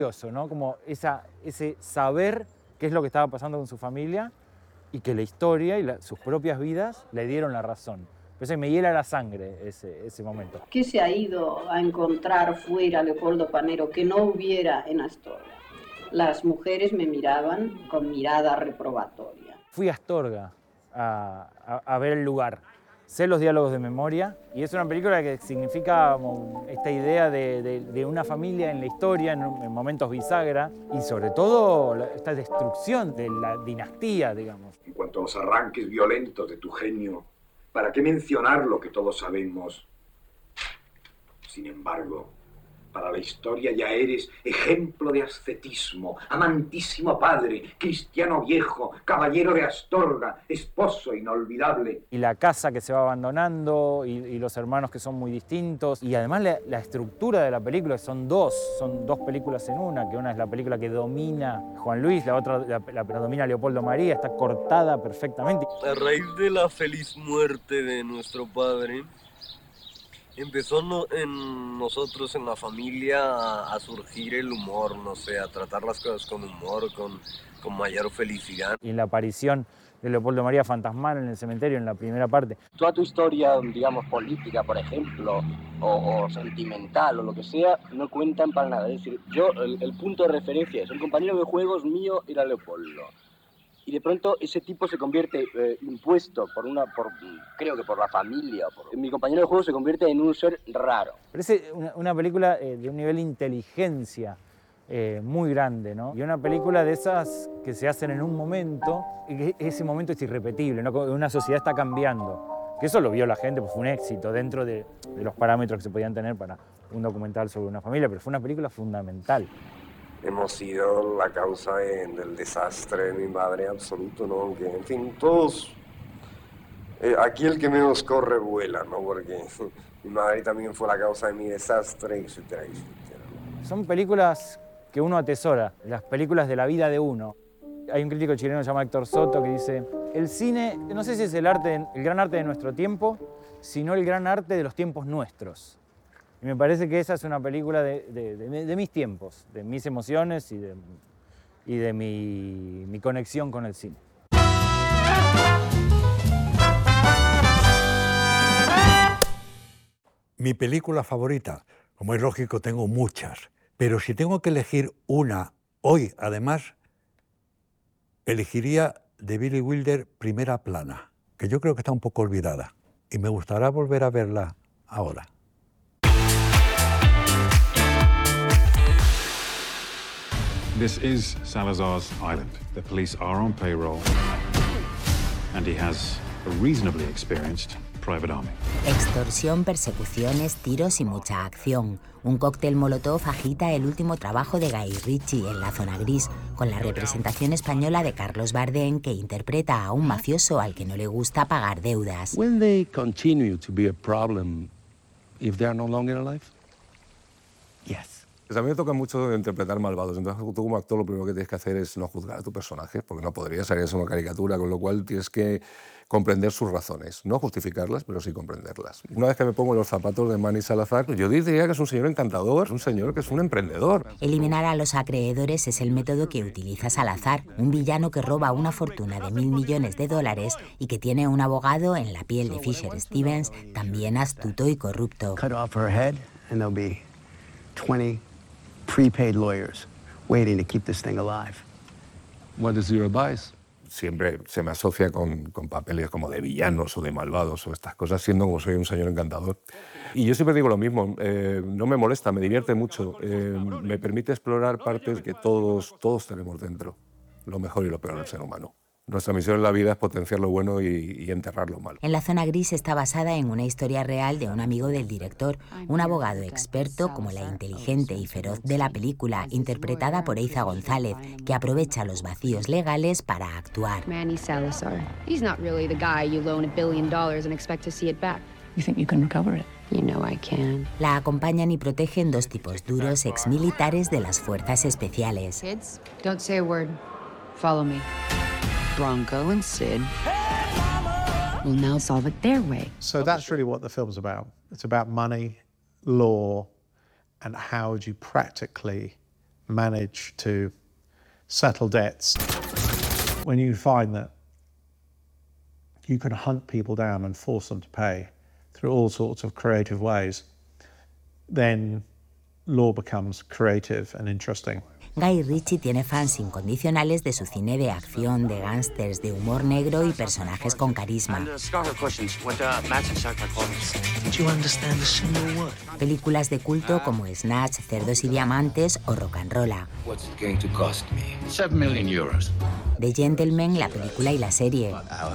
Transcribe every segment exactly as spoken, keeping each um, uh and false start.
¿no? Como esa, ese saber qué es lo que estaba pasando con su familia y que la historia y la, sus propias vidas le dieron la razón. Entonces me hiela la sangre ese, ese momento. ¿Qué se ha ido a encontrar fuera Leopoldo Panero que no hubiera en Astorga? Las mujeres me miraban con mirada reprobatoria. Fui a Astorga a, a, a ver el lugar. Sé los diálogos de memoria y es una película que significa como esta idea de, de, de una familia en la historia, en, en momentos bisagra y sobre todo la, esta destrucción de la dinastía, digamos. En cuanto a los arranques violentos de tu genio, ¿para qué mencionar lo que todos sabemos? Sin embargo, para la historia ya eres ejemplo de ascetismo, amantísimo padre, cristiano viejo, caballero de Astorga, esposo inolvidable. Y la casa que se va abandonando y, y los hermanos que son muy distintos. Y además la, la estructura de la película, son dos, son dos películas en una, que una es la película que domina Juan Luis, la otra la, la, la domina Leopoldo María, está cortada perfectamente. A raíz de la feliz muerte de nuestro padre, empezó no, en nosotros, en la familia, a, a surgir el humor, no sé, a tratar las cosas con humor, con, con mayor felicidad. Y en la aparición de Leopoldo María fantasmal en el cementerio, en la primera parte. Toda tu historia, digamos, política, por ejemplo, o, o sentimental, o lo que sea, no cuentan para nada. Es decir, yo, el, el punto de referencia es, el compañero de juegos mío era Leopoldo. Y de pronto ese tipo se convierte, eh, impuesto por una, por, creo que por la familia, por, mi compañero de juego se convierte en un ser raro. Parece una, una película eh, de un nivel de inteligencia eh, muy grande, ¿no? Y una película de esas que se hacen en un momento, y que ese momento es irrepetible, ¿no? Una sociedad está cambiando. Que eso lo vio la gente, pues fue un éxito dentro de, de los parámetros que se podían tener para un documental sobre una familia, pero fue una película fundamental. Hemos sido la causa de, del desastre de mi madre absoluto, ¿no? Aunque, en fin, todos... Eh, aquí el que menos corre vuela, ¿no? Porque mi madre también fue la causa de mi desastre, etcétera, etcétera. Son películas que uno atesora, las películas de la vida de uno. Hay un crítico chileno que se llama Héctor Soto que dice: el cine, no sé si es el, arte, el gran arte de nuestro tiempo, sino el gran arte de los tiempos nuestros. Y me parece que esa es una película de, de, de, de mis tiempos, de mis emociones y de, y de mi, mi conexión con el cine. Mi película favorita, como es lógico, tengo muchas, pero si tengo que elegir una hoy, además, elegiría de Billy Wilder Primera Plana, que yo creo que está un poco olvidada y me gustaría volver a verla ahora. This is Salazar's island. The police are on payroll, and he has a reasonably experienced private army. Extorsión, persecuciones, tiros y mucha acción. Un cóctel molotov agita el último trabajo de Guy Ritchie en La Zona Gris, con la representación española de Carlos Bardem, que interpreta a un mafioso al que no le gusta pagar deudas. Will they continue to be a problem if they are no longer alive? Yes. Pues a mí me toca mucho interpretar malvados, entonces tú como actor lo primero que tienes que hacer es no juzgar a tu personaje, porque no podría ser eso una caricatura, con lo cual tienes que comprender sus razones, no justificarlas, pero sí comprenderlas. Una vez que me pongo los zapatos de Manny Salazar, yo diría que es un señor encantador, es un señor que es un emprendedor. Eliminar a los acreedores es el método que utiliza Salazar, un villano que roba una fortuna de mil millones de dólares y que tiene un abogado en la piel de Fisher Stevens, también astuto y corrupto. Cut off her head and there'll be twenty prepaid lawyers waiting to keep this thing alive. What is your advice? Siempre se me asocia con, con papeles como de villanos o de malvados o estas cosas, siendo como soy un señor encantador. Y yo siempre digo lo mismo, eh, no me molesta, me divierte mucho, eh, me permite explorar partes que todos, todos tenemos dentro, lo mejor y lo peor del ser humano. Nuestra misión en la vida es potenciar lo bueno y, y enterrar lo malo. En La Zona Gris está basada en una historia real de un amigo del director, un abogado experto como la inteligente y feroz de la película, interpretada por Eiza González, que aprovecha los vacíos legales para actuar. Manny Salazar. He's not really the guy you loan a billion dollars and expect to see it back. You think you can recover it? You know I can. La acompañan y protegen dos tipos duros exmilitares de las fuerzas especiales. Kids, don't say a word. Follow me. Bronco and Sid will now solve it their way. So that's really what the film's about. It's about money, law, and how would you practically manage to settle debts. When you find that you can hunt people down and force them to pay through all sorts of creative ways, then law becomes creative and interesting. Guy Ritchie tiene fans incondicionales de su cine de acción, de gángsters, de humor negro y personajes con carisma. Películas de culto como Snatch, Cerdos y Diamantes o Rock'n'Rolla. The Gentleman, la película y la serie.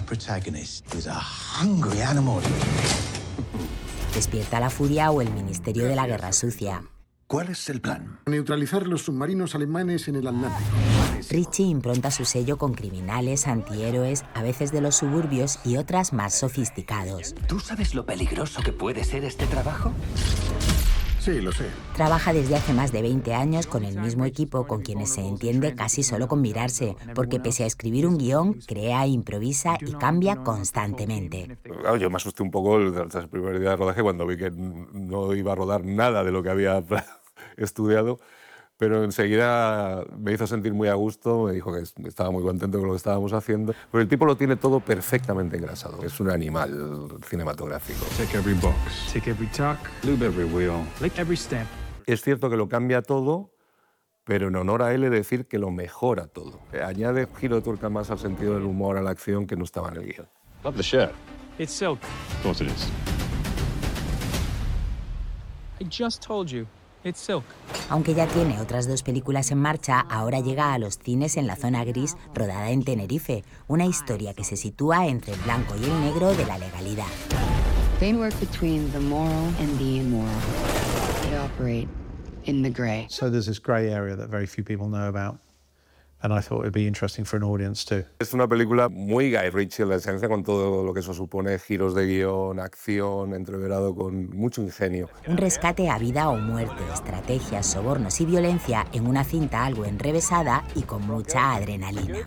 Despierta la furia o El Ministerio de la Guerra Sucia. ¿Cuál es el plan? Neutralizar los submarinos alemanes en el Atlántico. Ritchie impronta su sello con criminales, antihéroes, a veces de los suburbios y otras más sofisticados. ¿Tú sabes lo peligroso que puede ser este trabajo? Sí, lo sé. Trabaja desde hace más de veinte años con el mismo equipo con quienes se entiende casi solo con mirarse, porque pese a escribir un guión, crea, improvisa y cambia constantemente. Claro, yo me asusté un poco el primer día de rodaje cuando vi que no iba a rodar nada de lo que había estudiado, pero enseguida me hizo sentir muy a gusto, me dijo que estaba muy contento con lo que estábamos haciendo, pero el tipo lo tiene todo perfectamente engrasado, es un animal cinematográfico. Take every box, take every tuck, lube every wheel, lick every step. Es cierto que lo cambia todo, pero en honor a él he de decir que lo mejora todo. Añade un giro de tuerca más al sentido del humor, a la acción, que no estaba en el guión. Love the shirt. It's silk. Of course it is. I just told you. It's silk. Aunque ya tiene otras dos películas en marcha, ahora llega a los cines en La Zona Gris, rodada en Tenerife, una historia que se sitúa entre el blanco y el negro de la legalidad. They work between the moral and the immoral. They operate in the gray. So there's this gray area that very few people know about. And I thought it would be interesting for an audience too. Es una película muy Guy Ritchie en la esencia, con todo lo que eso supone, giros de guión, acción, entreverado con mucho ingenio. Un rescate a vida o muerte, estrategias, sobornos y violencia en una cinta algo enrevesada y con mucha adrenalina.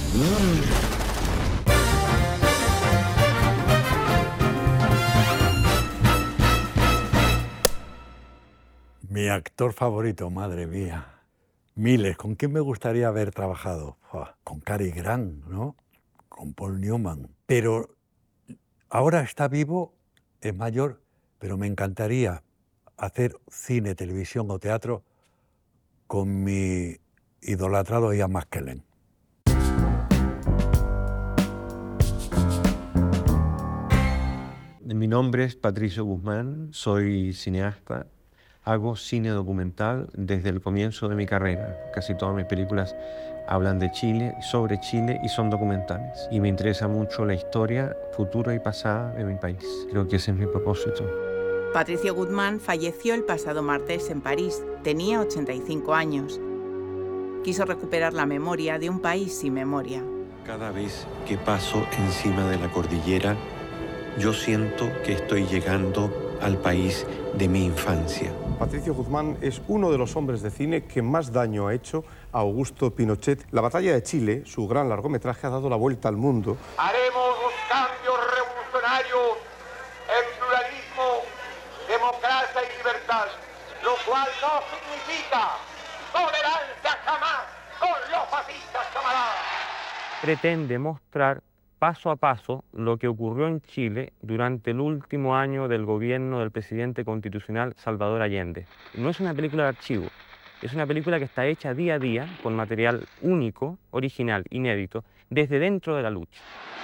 Mi actor favorito, madre mía. Miles. ¿Con quién me gustaría haber trabajado? Uf, con Cary Grant, ¿no? Con Paul Newman. Pero ahora está vivo, es mayor, pero me encantaría hacer cine, televisión o teatro con mi idolatrado Ian McKellen. Mi nombre es Patricio Guzmán, soy cineasta. Hago cine documental desde el comienzo de mi carrera. Casi todas mis películas hablan de Chile, sobre Chile y son documentales. Y me interesa mucho la historia futura y pasada de mi país. Creo que ese es mi propósito. Patricio Guzmán falleció el pasado martes en París. Tenía ochenta y cinco años. Quiso recuperar la memoria de un país sin memoria. Cada vez que paso encima de la cordillera, yo siento que estoy llegando al país de mi infancia. Patricio Guzmán es uno de los hombres de cine que más daño ha hecho a Augusto Pinochet. La batalla de Chile, su gran largometraje, ha dado la vuelta al mundo. Haremos los cambios revolucionarios en pluralismo, democracia y libertad, lo cual no significa tolerancia jamás con los fascistas, camaradas. Pretende mostrar paso a paso lo que ocurrió en Chile durante el último año del gobierno del presidente constitucional Salvador Allende. No es una película de archivo, es una película que está hecha día a día con material único, original, inédito, desde dentro de la lucha.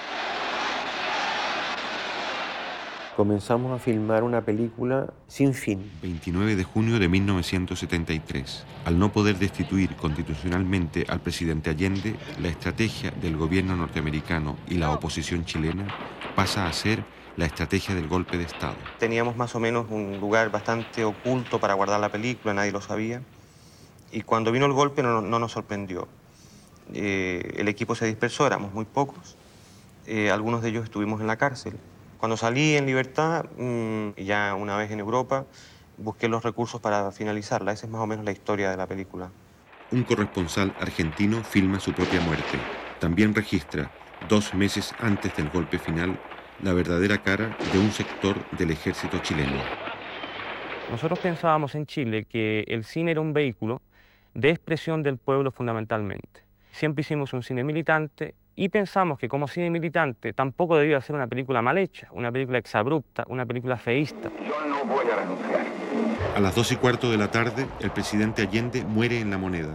Comenzamos a filmar una película sin fin. veintinueve de junio de mil novecientos setenta y tres. Al no poder destituir constitucionalmente al presidente Allende, la estrategia del gobierno norteamericano y la oposición chilena pasa a ser la estrategia del golpe de Estado. Teníamos más o menos un lugar bastante oculto para guardar la película, nadie lo sabía. Y cuando vino el golpe no, no nos sorprendió. Eh, el equipo se dispersó, éramos muy pocos. Eh, algunos de ellos estuvimos en la cárcel. Cuando salí en libertad, mmm, ya una vez en Europa, busqué los recursos para finalizarla. Esa es más o menos la historia de la película. Un corresponsal argentino filma su propia muerte. También registra, dos meses antes del golpe final, la verdadera cara de un sector del ejército chileno. Nosotros pensábamos en Chile que el cine era un vehículo de expresión del pueblo fundamentalmente. Siempre hicimos un cine militante y pensamos que como cine militante tampoco debía ser una película mal hecha, una película exabrupta, una película feísta. Yo no voy a renunciar. A las dos y cuarto de la tarde, el presidente Allende muere en La Moneda.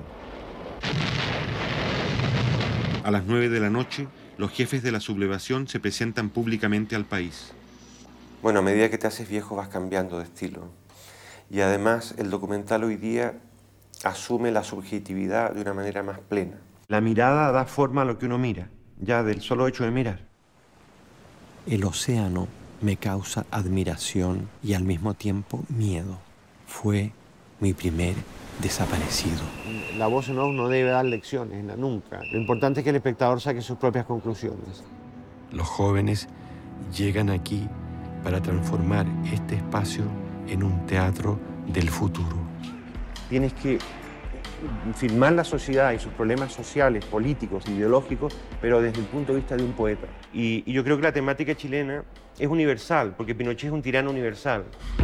A las nueve de la noche, los jefes de la sublevación se presentan públicamente al país. Bueno, a medida que te haces viejo vas cambiando de estilo. Y además el documental hoy día asume la subjetividad de una manera más plena. La mirada da forma a lo que uno mira, ya del solo hecho de mirar. El océano me causa admiración y al mismo tiempo miedo. Fue mi primer desaparecido. La voz en off no debe dar lecciones, nunca. Lo importante es que el espectador saque sus propias conclusiones. Los jóvenes llegan aquí para transformar este espacio en un teatro del futuro. Tienes que filmar la sociedad y sus problemas sociales, políticos, ideológicos, pero desde el punto de vista de un poeta. Y, y yo creo que la temática chilena es universal, porque Pinochet es un tirano universal.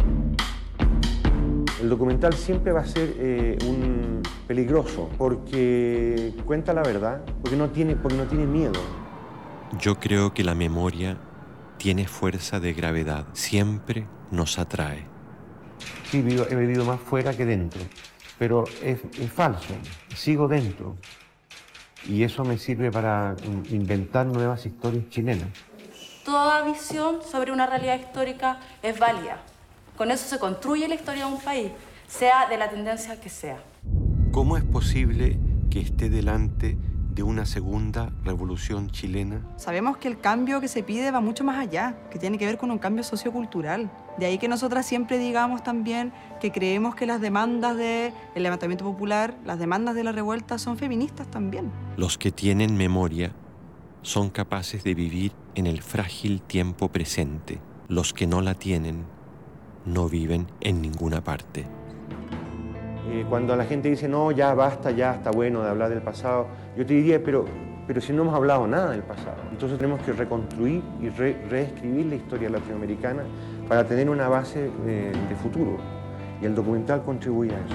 El documental siempre va a ser eh, un peligroso, porque cuenta la verdad, porque no tiene, porque no tiene miedo. Yo creo que la memoria tiene fuerza de gravedad, siempre nos atrae. Sí, vivo, he vivido más fuera que dentro, pero es, es falso, sigo dentro. Y eso me sirve para inventar nuevas historias chilenas. Toda visión sobre una realidad histórica es válida. Con eso se construye la historia de un país, sea de la tendencia que sea. ¿Cómo es posible que esté delante de una segunda revolución chilena? Sabemos que el cambio que se pide va mucho más allá, que tiene que ver con un cambio sociocultural. De ahí que nosotras siempre digamos también que creemos que las demandas del levantamiento popular, las demandas de la revuelta son feministas también. Los que tienen memoria son capaces de vivir en el frágil tiempo presente. Los que no la tienen no viven en ninguna parte. Eh, cuando la gente dice, no, ya basta, ya está bueno de hablar del pasado, yo te diría, pero, pero si no hemos hablado nada del pasado. Entonces tenemos que reconstruir y re reescribir la historia latinoamericana para tener una base de, de futuro. Y el documental contribuye a eso.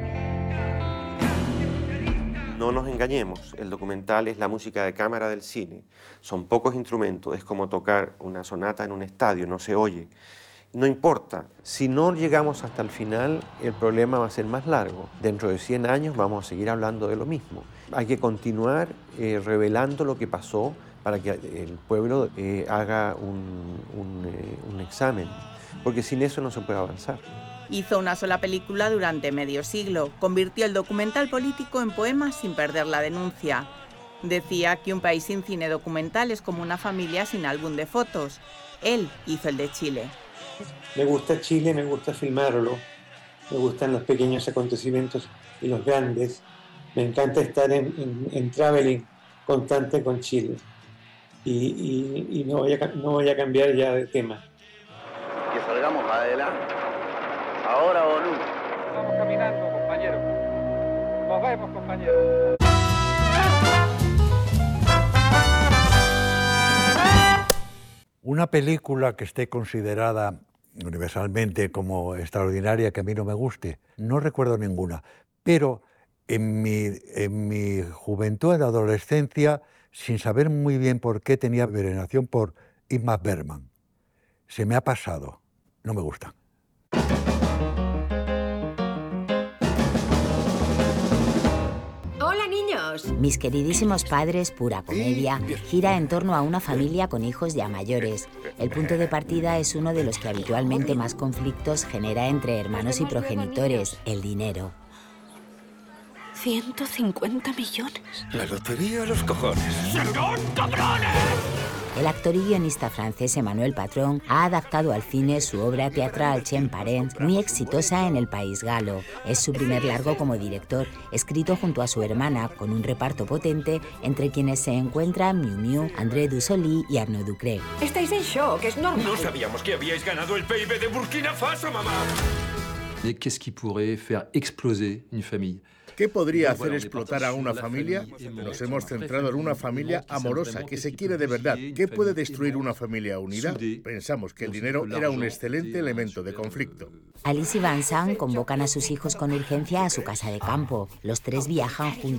No nos engañemos, el documental es la música de cámara del cine. Son pocos instrumentos, es como tocar una sonata en un estadio, no se oye. No importa, si no llegamos hasta el final, el problema va a ser más largo. Dentro de cien años vamos a seguir hablando de lo mismo. Hay que continuar eh, revelando lo que pasó para que el pueblo eh, haga un, un, eh, un examen, porque sin eso no se puede avanzar. Hizo una sola película durante medio siglo, convirtió el documental político en poemas sin perder la denuncia. Decía que un país sin cine documental es como una familia sin álbum de fotos. Él hizo el de Chile. Me gusta Chile, me gusta filmarlo, me gustan los pequeños acontecimientos y los grandes. Me encanta estar en, en, en traveling constante con Chile. Y, y, y no, voy a, no voy a cambiar ya de tema. Que salgamos adelante. Ahora o nunca. Vamos caminando, compañeros. Nos vemos, compañeros. Una película que esté considerada universalmente como extraordinaria, que a mí no me guste, no recuerdo ninguna, pero en mi, en mi juventud, en la adolescencia, sin saber muy bien por qué, tenía veneración por Ingmar Bergman. Se me ha pasado, no me gusta. ¡Hola, niños! Mis queridísimos padres, pura comedia, gira en torno a una familia con hijos ya mayores. El punto de partida es uno de los que habitualmente más conflictos genera entre hermanos y progenitores, el dinero. ciento cincuenta millones. La lotería a los cojones. ¡Son cabrones! El actor y guionista francés Emmanuel Patron ha adaptado al cine su obra teatral Cien Parents, muy exitosa en el país galo. Es su primer largo como director, escrito junto a su hermana, con un reparto potente, entre quienes se encuentran Miu Miu, André Dussoli y Arnaud Ducré. Estáis en shock, es normal. No sabíamos que habíais ganado el P I B de Burkina Faso, mamá. Qu'est-ce qui pourrait faire exploser une famille? ¿Qué podría hacer explotar a una familia? Nos hemos centrado en una familia amorosa, que se quiere de verdad. ¿Qué puede destruir una familia unida? Pensamos que el dinero era un excelente elemento de conflicto. Alice y Vincent convocan a sus hijos con urgencia a su casa de campo. Los tres viajan juntos